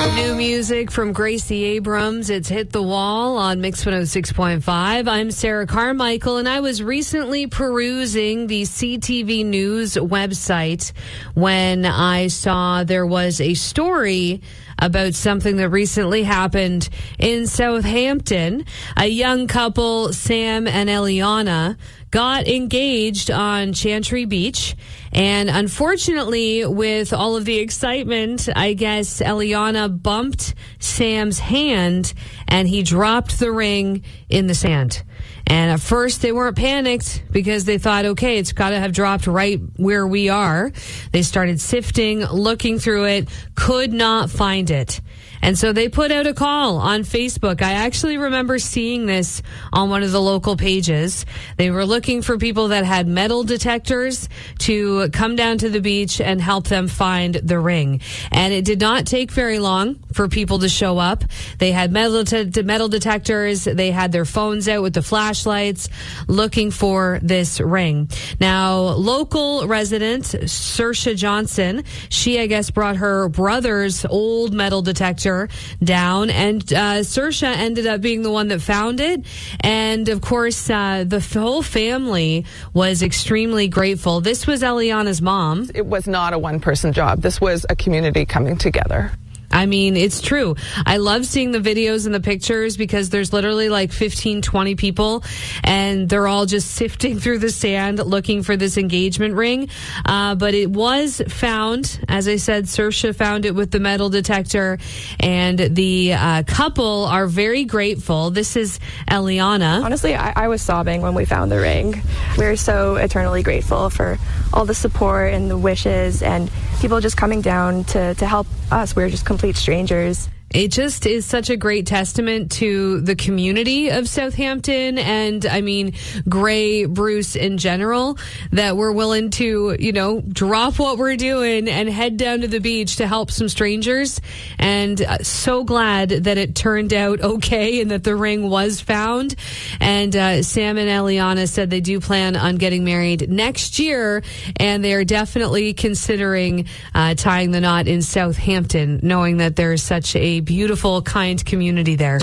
New music from Gracie Abrams. It's Hit the Wall on Mix 106.5. I'm Sarah Carmichael, and I was recently perusing the CTV News website when I saw there was a story about something that recently happened in Southampton. A young couple, Sam and Eliana, got engaged on Chantry Beach. And unfortunately, with all of the excitement, I guess Eliana bumped Sam's hand and he dropped the ring in the sand. And at first they weren't panicked because they thought, okay, it's got to have dropped right where we are. They started sifting, looking through it, could not find it. And so they put out a call on Facebook. I actually remember seeing this on one of the local pages. They were looking for people that had metal detectors to come down to the beach and help them find the ring. And it did not take very long for people to show up. They had metal detectors. They had their phones out with the flashlights looking for this ring. Now, local resident Saoirse Johnson, she, I guess, brought her brother's old metal detector down, and Saoirse ended up being the one that found it. And of course, the whole family was extremely grateful. This was Eliana's mom. It was not a one-person job. This was a community coming together. I mean, it's true. I love seeing the videos and the pictures because there's literally like 15, 20 people and they're all just sifting through the sand looking for this engagement ring. But it was found. As I said, Saoirse found it with the metal detector, and the couple are very grateful. This is Eliana. Honestly, I was sobbing when we found the ring. We were so eternally grateful for all the support and the wishes and people just coming down to help us. We were just complete strangers. It just is such a great testament to the community of Southampton and, I mean, Grey Bruce in general, that we're willing to, drop what we're doing and head down to the beach to help some strangers. And so glad that it turned out okay and that the ring was found. And Sam and Eliana said they do plan on getting married next year, and they are definitely considering tying the knot in Southampton, knowing that there's such a beautiful, kind community there.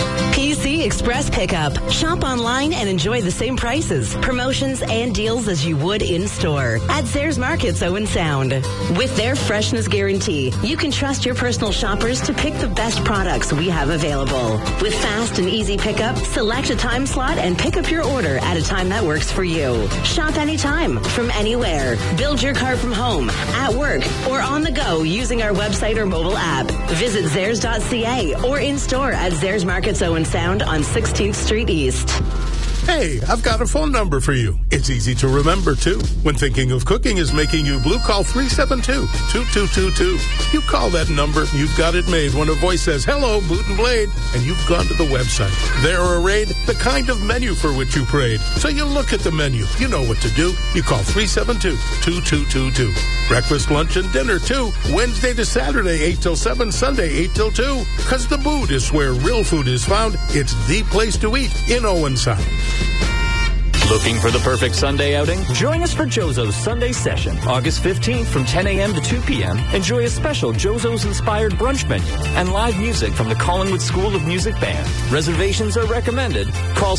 PC Express Pickup. Shop online and enjoy the same prices, promotions, and deals as you would in store at Zehrs Markets Owen Sound. With their freshness guarantee, you can trust your personal shoppers to pick the best products we have available. With fast and easy pickup, select a time slot and pick up your order at a time that works for you. Shop anytime, from anywhere. Build your cart from home, at work, or on the go using our website or mobile app. Visit Zehrs.ca or in store at Zehrs Markets Owen Sound on 16th Street East. Hey, I've got a phone number for you. It's easy to remember, too. When thinking of cooking is making you blue, call 372-2222. You call that number, you've got it made when a voice says, hello, Boot and Blade, and you've gone to the website. There arrayed the kind of menu for which you prayed. So you look at the menu. You know what to do. You call 372-2222. Breakfast, lunch, and dinner, too. Wednesday to Saturday, 8 till 7, Sunday, 8 till 2. Because the Boot is where real food is found. It's the place to eat in Owen Sound. Looking for the perfect Sunday outing? Join us for Jozo's Sunday Session, August 15th from 10 a.m. to 2 p.m. Enjoy a special Jozo's-inspired brunch menu and live music from the Collingwood School of Music Band. Reservations are recommended. Call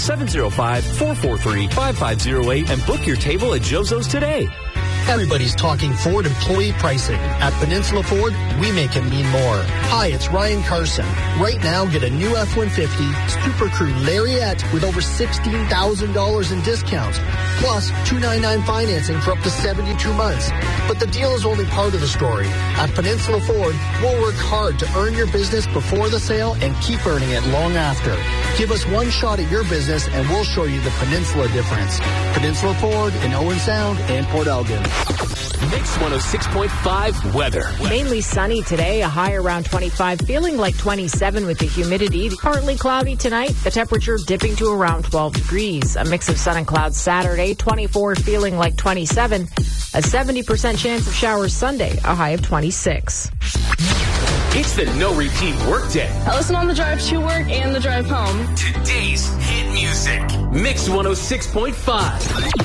705-443-5508 and book your table at Jozo's today. Everybody's talking Ford employee pricing. At Peninsula Ford, we make it mean more. Hi, it's Ryan Carson. Right now, get a new F-150 Super Crew Lariat with over $16,000 in discounts, plus $299 financing for up to 72 months. But the deal is only part of the story. At Peninsula Ford, we'll work hard to earn your business before the sale and keep earning it long after. Give us one shot at your business and we'll show you the Peninsula difference. Peninsula Ford in Owen Sound and Port Elgin. Mix 106.5 weather. Mainly sunny today, a high around 25, feeling like 27 with the humidity. Partly cloudy tonight, the temperature dipping to around 12 degrees. A mix of sun and clouds Saturday, 24 feeling like 27. A 70% chance of showers Sunday, a high of 26. It's the no repeat work day. I listen on the drive to work and the drive home. Today's hit music. Mix 106.5.